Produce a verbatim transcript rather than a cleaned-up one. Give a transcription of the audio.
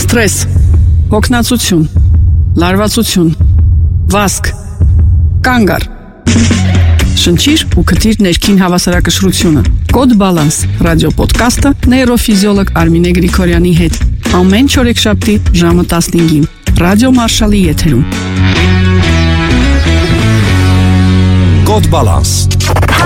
սթրես, հոգնածություն, լարվածություն, վազք, կանգ առ։ Շնչիր ու քթիր ներքին հավասարակշռությունը։ Կոդ Բալանս ռադիոպոդքասթը նեյրոֆիզիոլոգ Արմինե Գրիգորյանի հետ։ Ամեն չորեքշաբթի ժամը տասնհինգին Ռադիո Մարշալի եթերում։ Կոդ Բալանս